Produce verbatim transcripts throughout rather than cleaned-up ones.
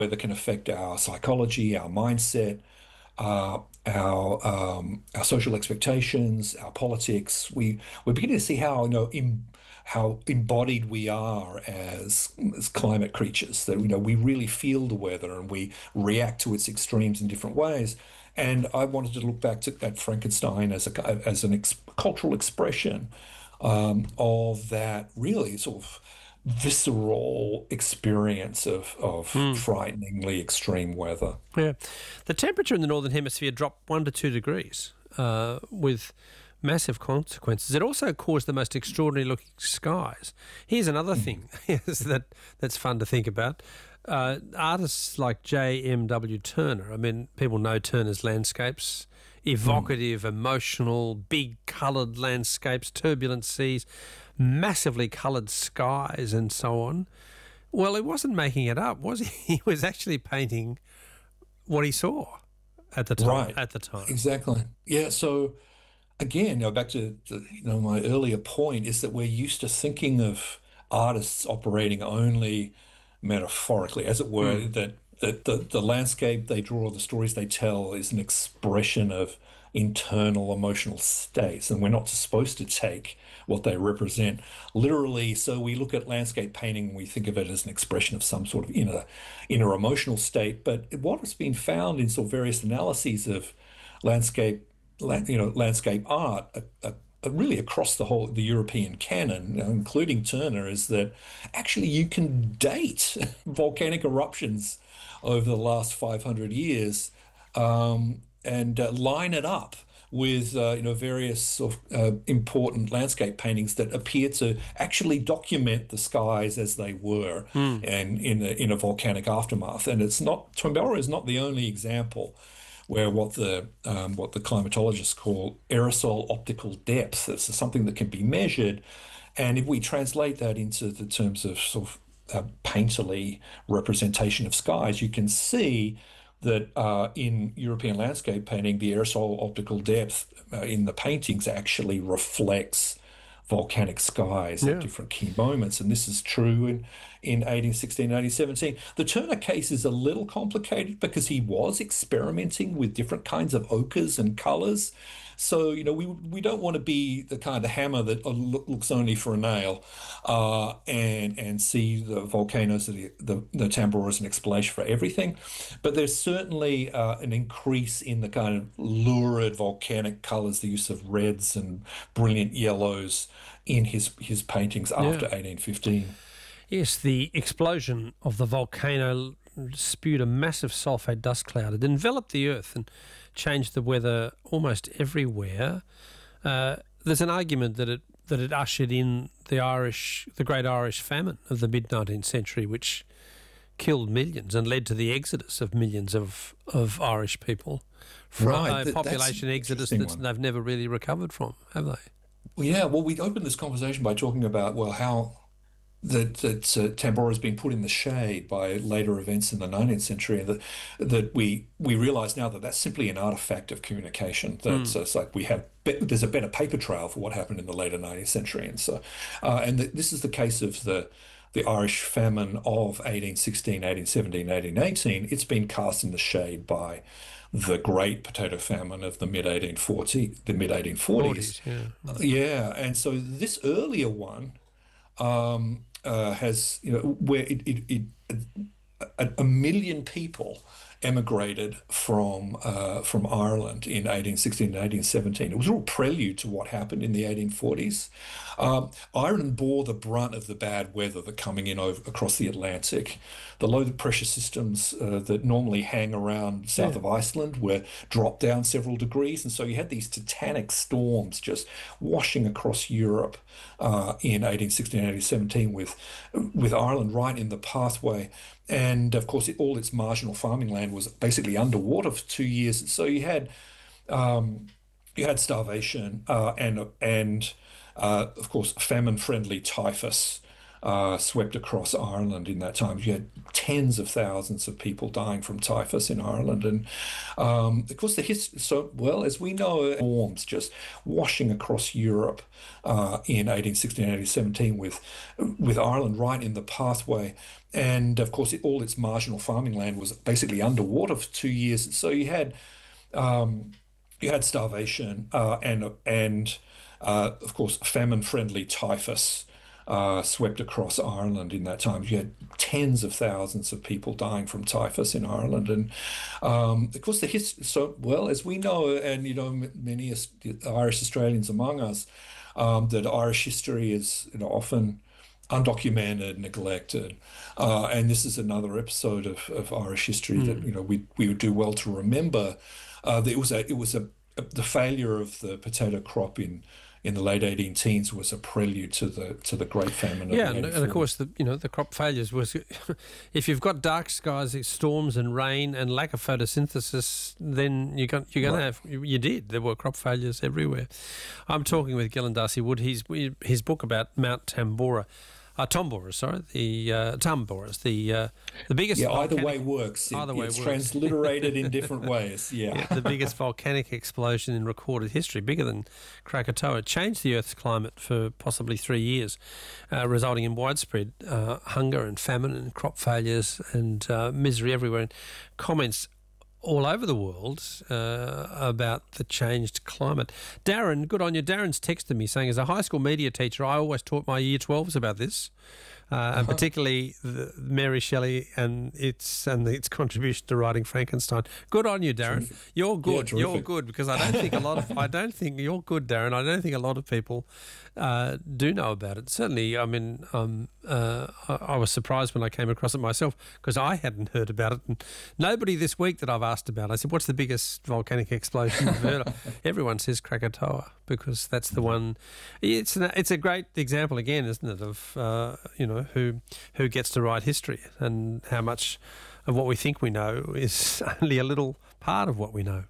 weather can affect our psychology, our mindset, uh, our um, our social expectations, our politics. We we're beginning to see how you know em, how embodied we are as as climate creatures. That you know we really feel the weather and we react to its extremes in different ways. And I wanted to look back to at Frankenstein as a as an ex cultural expression um, of that really sort of visceral experience of of Mm. frighteningly extreme weather. Yeah. The temperature in the Northern Hemisphere dropped one to two degrees uh, with massive consequences. It also caused the most extraordinary looking skies. Here's another thing is that that's fun to think about. Uh, artists like J M W Turner, I mean, people know Turner's landscapes, evocative, emotional, big coloured landscapes, turbulent seas, massively coloured skies and so on. Well, he wasn't making it up, was he? He was actually painting what he saw at the time. Right. At the time, Exactly. Yeah. So again, you know, back to the, you know my earlier point is that we're used to thinking of artists operating only metaphorically, as it were, mm. that that the, the landscape they draw, the stories they tell, is an expression of internal emotional states, and we're not supposed to take what they represent literally. So we look at landscape painting and we think of it as an expression of some sort of inner inner emotional state. But what has been found in sort of various analyses of landscape you know, landscape art, uh, uh, uh, really across the whole the European canon, you know, including Turner, is that actually you can date volcanic eruptions over the last five hundred years um, and uh, line it up with uh, you know various sort of uh, important landscape paintings that appear to actually document the skies as they were Mm. and in a, in a volcanic aftermath. And it's not Tombera is not the only example where what the um, what the climatologists call aerosol optical depth. It's something that can be measured, and if we translate that into the terms of sort of uh, painterly representation of skies, you can see that uh, in European landscape painting, the aerosol optical depth uh, in the paintings actually reflects volcanic skies at Yeah. different key moments. And this is true in, in eighteen sixteen, eighteen seventeen. The Turner case is a little complicated because he was experimenting with different kinds of ochres and colors. So, you know, we we don't want to be the kind of hammer that look, looks only for a nail uh, and and see the volcanoes, the, the, the Tambora as an explanation for everything. But there's certainly uh, an increase in the kind of lurid volcanic colors, the use of reds and brilliant yellows in his his paintings Yeah. after eighteen fifteen. Yes, the explosion of the volcano spewed a massive sulfate dust cloud. It enveloped the earth and changed the weather almost everywhere. Uh, there's an argument that it that it ushered in the Irish, the Great Irish Famine of the mid nineteenth century, which killed millions and led to the exodus of millions of, of Irish people from Right, a th- that's population an exodus interesting that one. they've never really recovered from, have they? Well, yeah, well, we opened this conversation by talking about, well, how that that uh, Tambora has been put in the shade by later events in the nineteenth century, and that that we we realise now that that's simply an artifact of communication. That Mm. uh, it's like we have be- there's a better paper trail for what happened in the later nineteenth century, and so uh, and th- this is the case of the the Irish famine of eighteen sixteen, eighteen seventeen, eighteen eighteen. It's been cast in the shade by the Great Potato Famine of the mid eighteen forty the mid eighteen forties. forties, yeah. Uh, yeah, and so this earlier one um, uh, has, you know, where it, it, it a, a million people emigrated from uh, from Ireland in eighteen sixteen and eighteen seventeen. It was a real prelude to what happened in the eighteen forties. Um, Ireland bore the brunt of the bad weather that coming in over across the Atlantic. The low pressure systems uh, that normally hang around south Yeah. of Iceland were dropped down several degrees, and so you had these titanic storms just washing across Europe uh, in eighteen sixteen, eighteen seventeen, with with Ireland right in the pathway. And of course, it, all its marginal farming land was basically underwater for two years. So you had um, you had starvation uh, and and uh, of course famine-friendly typhus uh, swept across Ireland in that time. You had tens of thousands of people dying from typhus in Ireland, and um, of course the history. So well as we know, storms just washing across Europe uh, in eighteen sixteen, eighteen seventeen, with with Ireland right in the pathway. And of course, it, all its marginal farming land was basically underwater for two years. So you had um, you had starvation uh, and and uh, of course famine-friendly typhus uh, swept across Ireland in that time. You had tens of thousands of people dying from typhus in Ireland, and um, of course the history. So well as we know, and you know m- many as- Irish Australians among us, um, that Irish history is you know often undocumented, neglected, uh, and this is another episode of, of Irish history that you know we we would do well to remember. Uh, that it was a it was a, a the failure of the potato crop in in the late eighteen teens was a prelude to the to the Great Famine of Yeah, the and, and of eighty-four. course, the you know the crop failures was if you've got dark skies, storms and rain and lack of photosynthesis, then you got you're going Right. to have you, you did there were crop failures everywhere. I'm talking with Gillen Darcy Wood. His his book about Mount Tambora. Uh, Tombora, sorry, the uh, Tamboras, the uh, the biggest. Yeah, either volcanic, way works. It- Either way it's works. transliterated in different ways. Yeah, Yeah. the biggest volcanic explosion in recorded history, bigger than Krakatoa. It changed the Earth's climate for possibly three years, uh, resulting in widespread uh, hunger and famine and crop failures and uh, misery everywhere. And comments all over the world uh, about the changed climate. Darren, good on you. Darren's texted me saying, as a high school media teacher, I always taught my year twelves about this. Uh, and particularly the, Mary Shelley and its and its contribution to writing Frankenstein. Good on you, Darren. Terrific. You're good. Yeah, you're terrific. good because I don't think a lot of I don't think you're good, Darren. I don't think a lot of people uh, do know about it. Certainly, I mean, um, uh, I, I was surprised when I came across it myself because I hadn't heard about it, and nobody this week that I've asked about. I said, "What's the biggest volcanic explosion you've heard of?" Everyone says Krakatoa because that's the one. It's an, it's a great example again, isn't it, of uh, you know who who gets to write history and how much of what we think we know is only a little part of what we know.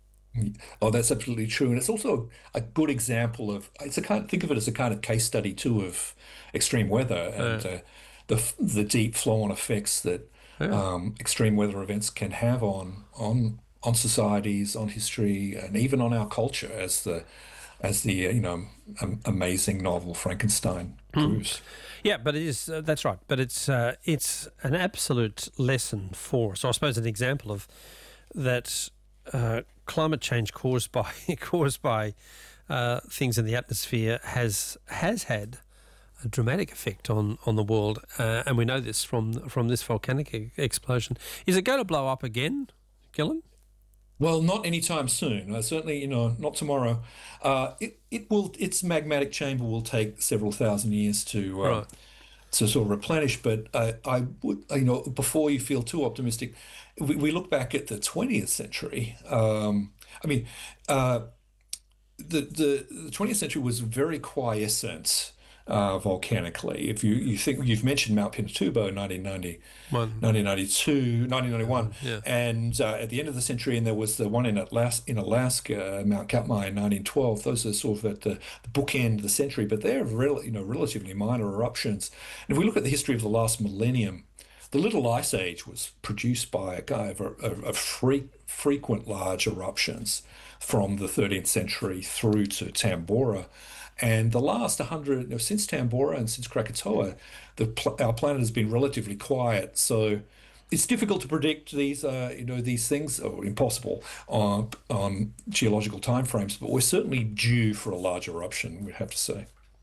Oh, that's absolutely true, and it's also a good example of. It's a kind. Think of it as a kind of case study too of extreme weather and uh, the f- the deep flow-on effects that Yeah. um, extreme weather events can have on on on societies, on history, and even on our culture, as the as the uh, you know am- amazing novel Frankenstein proves. Yeah, but it is. Uh, that's right. But it's uh, it's an absolute lesson for us. So I suppose an example of that uh, climate change caused by caused by uh, things in the atmosphere has has had a dramatic effect on, on the world, uh, and we know this from from this volcanic e- explosion. Is it going to blow up again, Gillen? Well, not anytime soon. Uh, certainly, you know, not tomorrow. Uh, it it will. Its magmatic chamber will take several thousand years to uh, Right. to sort of replenish. But uh, I would, you know, before you feel too optimistic, we, we look back at the twentieth century. Um, I mean, uh, the, the the twentieth century was very quiescent uh, volcanically. If you you think you've mentioned Mount Pinatubo, nineteen ninety. One. nineteen ninety-two, nineteen ninety-one, Yeah. and uh, at the end of the century, and there was the one in Alaska, in Alaska, Mount Katmai in nineteen twelve. Those are sort of at the, the bookend of the century, but they're rel you know relatively minor eruptions. And if we look at the history of the last millennium, the Little Ice Age was produced by a guy of, of, of fre frequent large eruptions from the thirteenth century through to Tambora. And the last one hundred, you know, since Tambora and since Krakatoa, the pl our planet has been relatively quiet. So it's difficult to predict these, uh, you know, these things, or impossible on on geological timeframes. But we're certainly due for a large eruption, we'd have to say.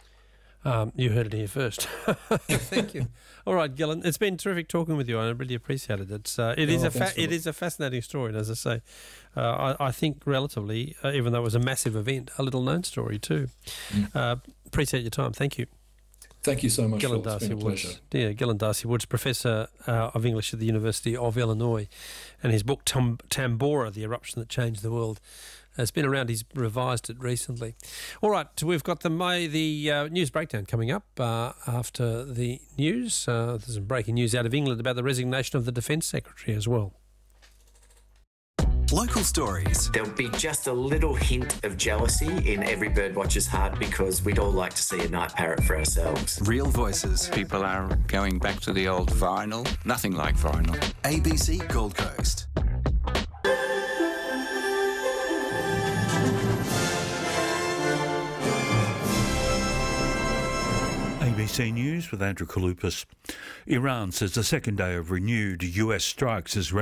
Um, you heard it here first. Thank you. All right, Gillen, it's been terrific talking with you. I really appreciate it. It's uh, it is Oh, a thanks, fa- it Philip. is a fascinating story, and as I say, uh, I, I think relatively, uh, even though it was a massive event, a little known story too. Uh, appreciate your time. Thank you. Thank you so much, Gillen Phil. It's been Darcy a pleasure. Woods. Yeah, Gillen Darcy Woods, Professor uh, of English at the University of Illinois, and his book Tam- Tambora, The Eruption That Changed the World, has been around. He's revised it recently. All right, we've got the May, the uh, news breakdown coming up uh, after the news. Uh, there's some breaking news out of England about the resignation of the Defence Secretary as well. local stories. There'll be just a little hint of jealousy in every birdwatcher's heart because we'd all like to see a night parrot for ourselves. Real voices. People are going back to the old vinyl. Nothing like vinyl. A B C Gold Coast. A B C News with Andrew Kalupas. Iran says the second day of renewed U S strikes has